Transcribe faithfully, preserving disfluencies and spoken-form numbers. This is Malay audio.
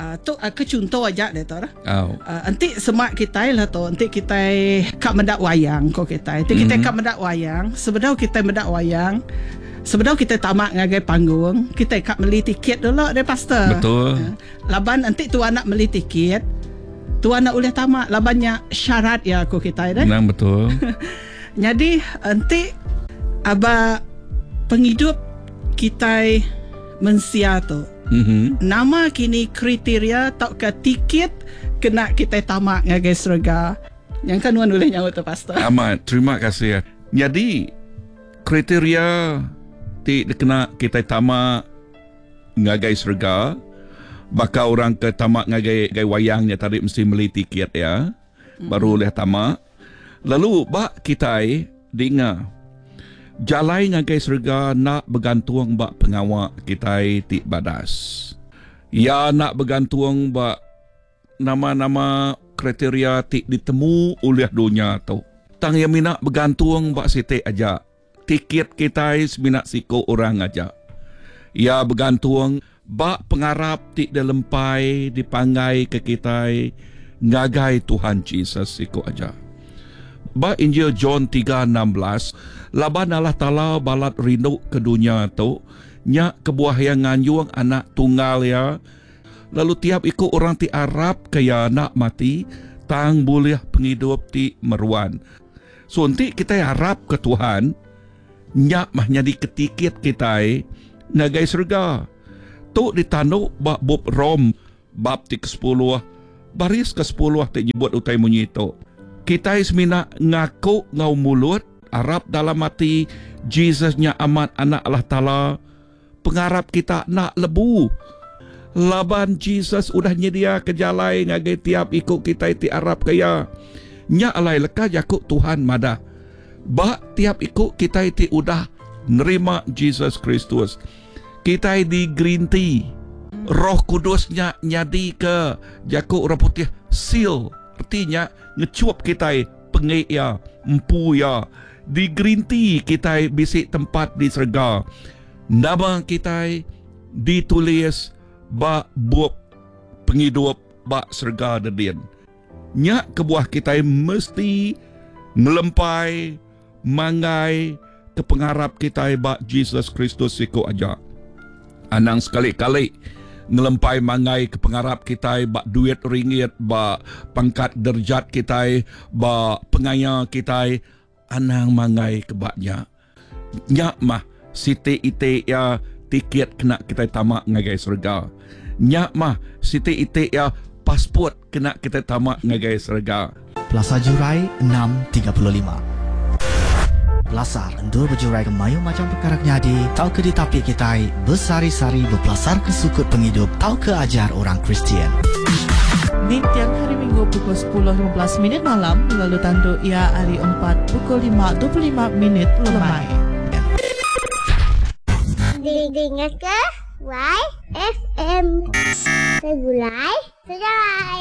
Uh, tu uh, ke contoh aja dia tu lah. Oh. Uh, nanti semak kita lah tu. Nanti kita kat mendak wayang ko kita. Nanti kita Mhm. kat mendak wayang. Sebenarnya kita mendak wayang. Sebenarnya kita tamak ngagai panggung. Kita kat beli tiket dulu dia pastor. Betul. Uh, laban nanti tuan nak beli tiket. Tuan nak boleh tamak. Labannya syarat ya ko kita dah. Nang betul. Jadi nanti aba penghidup kita mensia tu. Mhm. Nama kini kriteria tak ke tiket kena kita tamak ngagai surga. Yang kan wan boleh nyawa tu pastor. Amat, terima kasih ya. Jadi kriteria ti kena kita tamak ngagai surga. Baka orang ke tamak ngagai gai wayangnya tadi mesti beli tiket ya. Mm-hmm. Baru boleh tamak. Lalu bak kita dengar jalai ngagai surga nak bergantung bak pengawak kita ti badas. Ya nak bergantung bak nama-nama kriteria ti ditemu oleh dunia tu. Tang yang mina bergantung bak siti aja. Tiket kita semina siko orang aja. Ya bergantung bak pengarap ti dalempai dipangai ke kita ngagai Tuhan Yesus siko aja. Ba Injil John tiga enam belas, laban Allah Ta'ala balat rindu ke dunia tu, nya kebuah yang nganyuang anak tunggal ya. Lalu tiap ikut orang ti Arab kaya nak mati, tang boleh penghidup ti meruan. So nanti kita harap ke Tuhan, nya mah jadi ketikit kita ngagai surga. Tu ditanduk bab Bob Rom, bab ti ke sepuluh, baris ke sepuluh ti nyebut utai munyi itu. Kita semina ngaku ngau mulut, Arab dalam hati, Jesusnya amat anak Allah Ta'ala, pengarap kita nak lebu. Laban Jesus udah nyedia kejalai ngagai tiap ikut kita ti Arab kaya. Nya alai leka jakuk Tuhan madah. Ba tiap ikut kita ti udah nerima Jesus Kristus. Kita di green tea. Roh Kudusnya nyadi ke jakuk orang putih seal. Artinya ngecuap kita pengek ya, empu ya. Di green tea kita bisik tempat di surga. Nama kita ditulis ba buat penghidup ba surga dedin. Nya kebuah kita mesti melempai mangai ke pengharap kita ba Jesus Kristus siku aja. Anang sekali-kali ngelempai mangai ke pengharap kita ba duit ringgit, ba pangkat derjat kita, ba pengaya kita, anang mangai ke baknya. Nya mah siti ite ya tiket kena kita tamak ngagai surga. Nya mah siti ite ya pasport kena kita tamak ngagai surga. Plaza Jurai enam tiga puluh lima. Belasar endur berjurai ke mayu macam perkara nyadi, tau ke di tapi kita bersari-sari berpelasar ke sukut penghidup, tau ke ajar orang Kristian. Di tiang hari Minggu pukul sepuluh lima belas minit malam, lalu tanduk ia hari empat pukul lima dua puluh lima minit lemai. Dengar ke Y F M Segulai Segulai